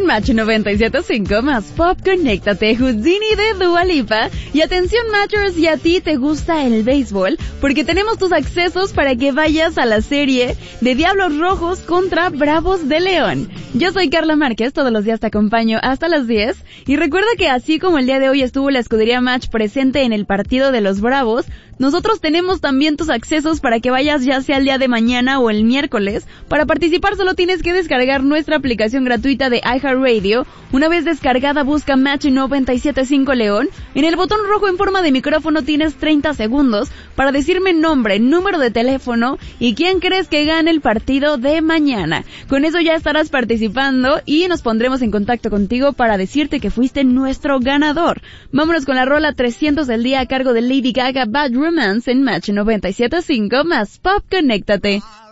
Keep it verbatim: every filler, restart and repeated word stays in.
En Match noventa y siete punto cinco más Pop, conéctate, Houdini de Dua Lipa. Y atención Matchers, si a ti te gusta el béisbol, porque tenemos tus accesos para que vayas a la serie de Diablos Rojos contra Bravos de León. Yo soy Carla Márquez, todos los días te acompaño hasta las diez. Y recuerda que así como el día de hoy estuvo la escudería Match presente en el partido de los Bravos, nosotros tenemos también tus accesos para que vayas ya sea el día de mañana o el miércoles. Para participar solo tienes que descargar nuestra aplicación gratuita de iHeartRadio. Una vez descargada, busca Match noventa y siete punto cinco León. En el botón rojo en forma de micrófono tienes treinta segundos para decirme nombre, número de teléfono y quién crees que gane el partido de mañana. Con eso ya estarás participando y nos pondremos en contacto contigo para decirte que fuiste nuestro ganador. Vámonos con la rola trescientos del día a cargo de Lady Gaga, Bad Romance en Match noventa y siete punto cinco más Pop, conéctate.